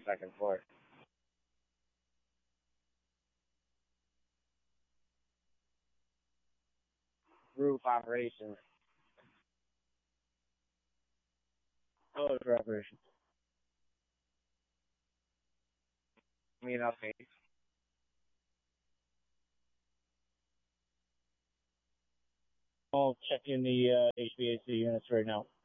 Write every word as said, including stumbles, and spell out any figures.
second floor. Roof operations. Oh, for operations. I mean, okay. I'll check in the uh, H V A C units right now.